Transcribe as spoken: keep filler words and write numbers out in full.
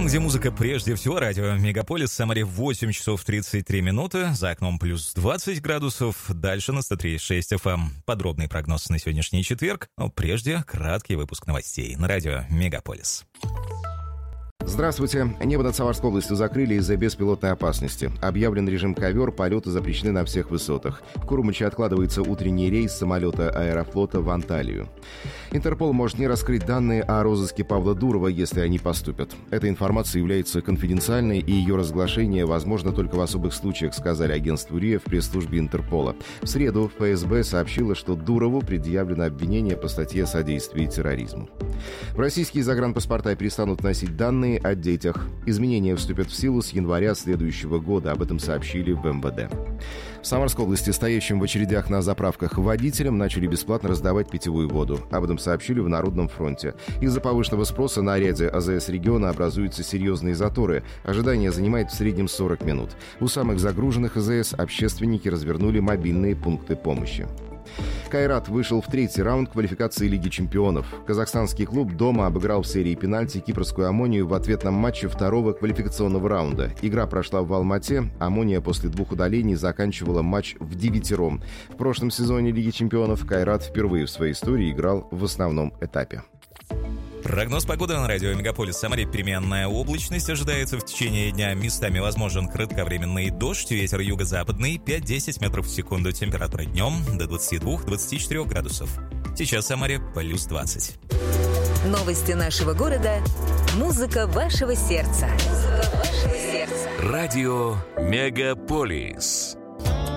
Там, где музыка прежде всего, радио Мегаполис, в Самаре восемь часов тридцать три минуты, за окном плюс двадцать градусов, дальше на сто три и шесть эф эм. Подробный прогноз на сегодняшний четверг, но прежде краткий выпуск новостей на радио Мегаполис. Здравствуйте. Небо над Самарской областью закрыли из-за беспилотной опасности. Объявлен режим ковер, полеты запрещены на всех высотах. В Курумыче откладывается утренний рейс самолета Аэрофлота в Анталию. Интерпол может не раскрыть данные о розыске Павла Дурова, если они поступят. Эта информация является конфиденциальной, и ее разглашение возможно только в особых случаях, сказали агентству РИА в пресс-службе Интерпола. В среду эф эс бэ сообщила, что Дурову предъявлено обвинение по статье о содействии терроризму. В российские загранпаспорта перестанут носить данные о детях. Изменения вступят в силу с января следующего года. Об этом сообщили в эм вэ дэ. В Самарской области стоящим в очередях на заправках водителям начали бесплатно раздавать питьевую воду. Об этом сообщили в Народном фронте. Из-за повышенного спроса на ряде а зэ эс региона образуются серьезные заторы. Ожидание занимает в среднем сорок минут. У самых загруженных а зэ эс общественники развернули мобильные пункты помощи. Кайрат вышел в третий раунд квалификации Лиги чемпионов. Казахстанский клуб дома обыграл в серии пенальти кипрскую «Омонию» в ответном матче второго квалификационного раунда. Игра прошла в Алмате. «Омония» после двух удалений заканчивала матч в девятером. В прошлом сезоне Лиги чемпионов Кайрат впервые в своей истории играл в основном этапе. Прогноз погоды на радио Мегаполис. В Самаре переменная облачность ожидается в течение дня. Местами возможен кратковременный дождь. Ветер юго-западный пять-десять метров в секунду. Температура днем до двадцати двух - двадцати четырёх градусов. Сейчас в Самаре плюс двадцать. Новости нашего города. Музыка вашего сердца. Музыка вашего сердца. Радио Мегаполис.